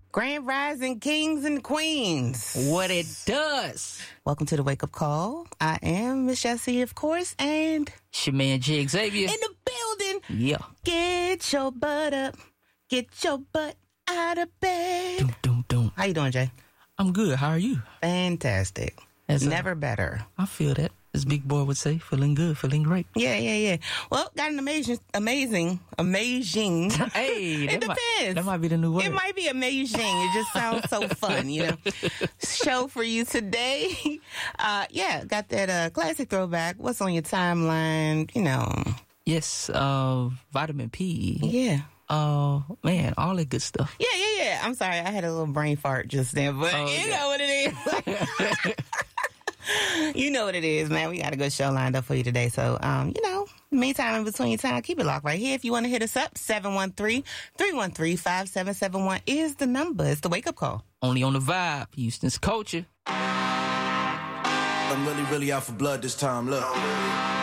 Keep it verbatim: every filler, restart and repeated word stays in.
Grand Rising Kings and Queens. What it does. Welcome to the Wake Up Call. I am Miss Jessie, of course, and It's your man, J. Xavier. in the building. Yeah. Get your butt up. Get your butt out of bed. Doom, doom, doom. How you doing, Jay? I'm good. How are you? Fantastic. As a- Never better. I feel that. As Big Boy would say, feeling good, feeling great. Yeah, yeah, yeah. Well, got an amazing, amazing, amazing. Hey, It that might, depends. that might be the new word. It might be amazing. It just sounds so fun, you know. Show for you today. Uh, yeah, got that uh, classic throwback. What's on your timeline? You know. Yes, uh, vitamin P. Yeah. Uh, man, all that good stuff. Yeah, yeah, yeah. I'm sorry. I had a little brain fart just then, but Oh, you yeah. know what it is. You know what it is, man. We got a good show lined up for you today. So, um, you know, meantime, in between time, keep it locked right here. If you want to hit us up, seven one three, three one three, five seven seven one is the number. It's the wake-up call. Only on the vibe. Houston's culture. I'm really, really out for blood this time. Look.